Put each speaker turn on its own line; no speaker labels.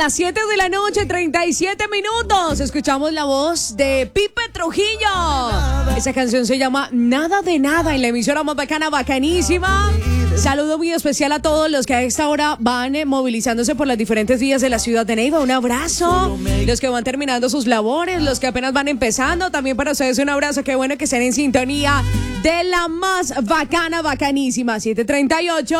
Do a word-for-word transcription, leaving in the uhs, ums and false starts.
las siete de la noche, treinta y siete minutos, escuchamos la voz de Pipe Trujillo. Esa canción se llama Nada de Nada en la emisora más bacana, bacanísima. Saludo muy especial a todos los que a esta hora van eh, movilizándose por las diferentes vías de la ciudad de Neiva. Un abrazo. Los que van terminando sus labores, los que apenas van empezando. También para ustedes un abrazo. Qué bueno que estén en sintonía de la más bacana, bacanísima. siete treinta y ocho.